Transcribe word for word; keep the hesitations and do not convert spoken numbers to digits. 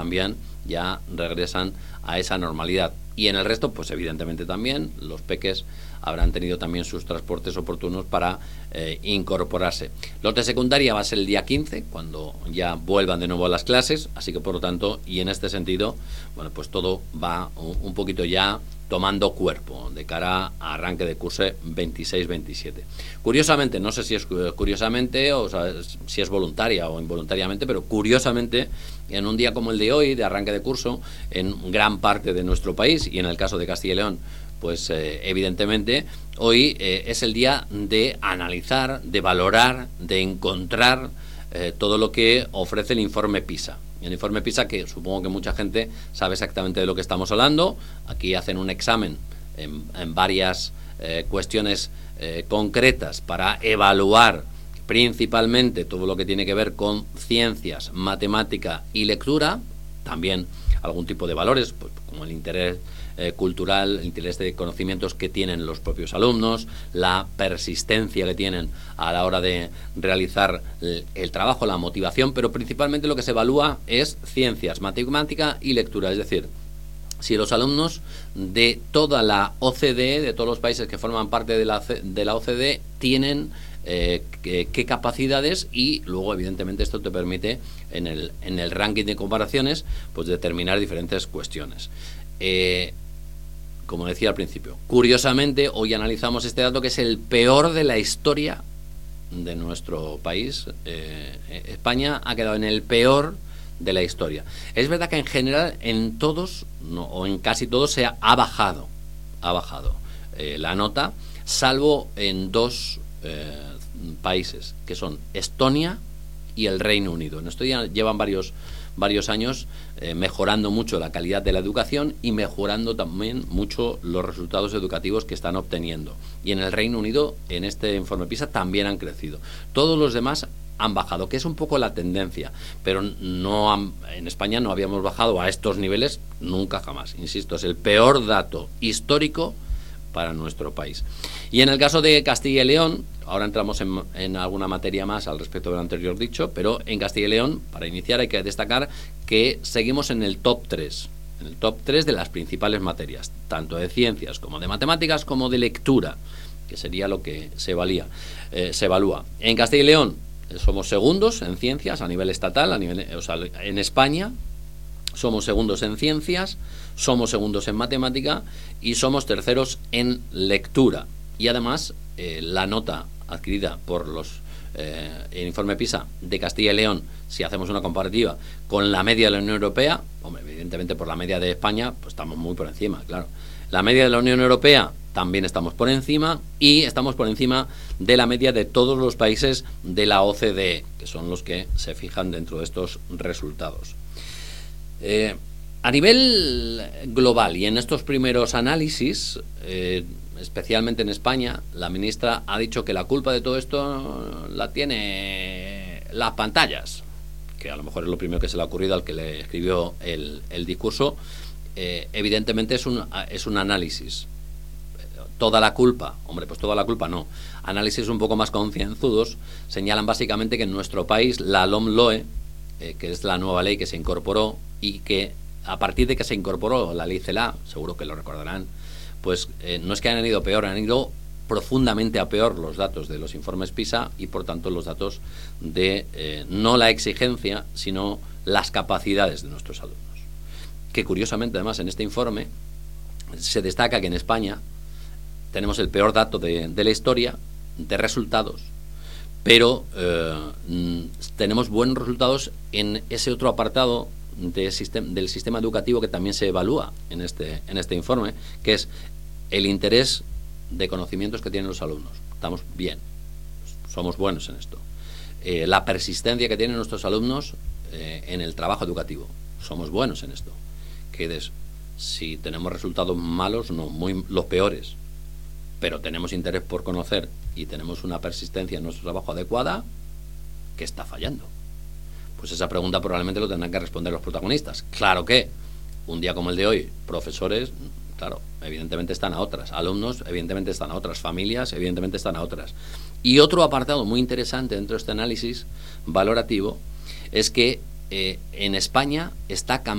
también ya regresan a esa normalidad. Y en el resto, pues evidentemente también los peques habrán tenido también sus transportes oportunos para eh, incorporarse. Los de secundaria va a ser el día quince, cuando ya vuelvan de nuevo a las clases, así que por lo tanto, y en este sentido, bueno, pues todo va un, un poquito ya tomando cuerpo de cara a arranque de curso veintiséis veintisiete. Curiosamente, no sé si es curiosamente o sea, si es voluntaria o involuntariamente, pero curiosamente, en un día como el de hoy, de arranque de curso, en gran parte de nuestro país, y en el caso de Castilla y León, pues eh, evidentemente, hoy eh, es el día de analizar, de valorar, de encontrar eh, todo lo que ofrece el informe PISA. El informe PISA, que supongo que mucha gente sabe exactamente de lo que estamos hablando. Aquí hacen un examen en, en varias eh, cuestiones eh, concretas para evaluar principalmente todo lo que tiene que ver con ciencias, matemática y lectura, también algún tipo de valores, pues, como el interés eh, cultural, el interés de conocimientos que tienen los propios alumnos, la persistencia que tienen a la hora de realizar el, el trabajo, la motivación, pero principalmente lo que se evalúa es ciencias, matemática y lectura, es decir, si los alumnos de toda la O C D E, de todos los países que forman parte de la, de la O C D E, tienen eh, qué, qué capacidades, y luego evidentemente esto te permite en el, en el ranking de comparaciones pues determinar diferentes cuestiones. Eh, como decía al principio, curiosamente hoy analizamos este dato que es el peor de la historia de nuestro país. eh, España ha quedado en el peor de la historia. Es verdad que en general en todos, no, o en casi todos, se ha, ha bajado, ha bajado eh, la nota, salvo en dos eh, países, que son Estonia y el Reino Unido. En Estonia llevan varios, varios años eh, mejorando mucho la calidad de la educación y mejorando también mucho los resultados educativos que están obteniendo. Y en el Reino Unido, en este informe PISA, también han crecido. Todos los demás han bajado, que es un poco la tendencia, pero no han, en España no habíamos bajado a estos niveles nunca jamás. Insisto, es el peor dato histórico para nuestro país. Y en el caso de Castilla y León, ahora entramos en, en alguna materia más al respecto de lo anterior dicho, pero en Castilla y León, para iniciar, hay que destacar que seguimos en el top tres, en el top tres de las principales materias, tanto de ciencias como de matemáticas como de lectura, que sería lo que se evalía, eh, se evalúa. En Castilla y León somos segundos en ciencias a nivel estatal, a nivel, o sea, en España somos segundos en ciencias, somos segundos en matemática y somos terceros en lectura. Y además, eh, la nota adquirida por los eh, el informe PISA de Castilla y León, si hacemos una comparativa con la media de la Unión Europea, hombre, evidentemente por la media de España, pues estamos muy por encima, claro. La media de la Unión Europea también estamos por encima, y estamos por encima de la media de todos los países de la O C D E, que son los que se fijan dentro de estos resultados. Eh, a nivel global y en estos primeros análisis, eh, especialmente en España, la ministra ha dicho que la culpa de todo esto la tiene las pantallas, que a lo mejor es lo primero que se le ha ocurrido al que le escribió el, el discurso. Eh, evidentemente es un, es un análisis. Toda la culpa, hombre, pues toda la culpa no. Análisis un poco más concienzudos señalan básicamente que en nuestro país la LOMLOE, eh, que es la nueva ley que se incorporó, y que a partir de que se incorporó la ley CELA, seguro que lo recordarán, pues eh, no es que hayan ido peor, han ido profundamente a peor los datos de los informes PISA, y por tanto los datos de eh, no la exigencia, sino las capacidades de nuestros alumnos. Que curiosamente, además, en este informe se destaca que en España tenemos el peor dato de, de la historia de resultados, pero eh, tenemos buenos resultados en ese otro apartado de sistem, del sistema educativo que también se evalúa en este, en este informe, que es el interés de conocimientos que tienen los alumnos. Estamos bien, somos buenos en esto. Eh, la persistencia que tienen nuestros alumnos eh, en el trabajo educativo, somos buenos en esto. Que des, si tenemos resultados malos, no muy los peores, pero tenemos interés por conocer y tenemos una persistencia en nuestro trabajo adecuada, ¿qué está fallando? Pues esa pregunta probablemente lo tendrán que responder los protagonistas. Claro que un día como el de hoy, profesores, claro, evidentemente están a otras, alumnos evidentemente están a otras, familias evidentemente están a otras. Y otro apartado muy interesante dentro de este análisis valorativo es que eh, en España está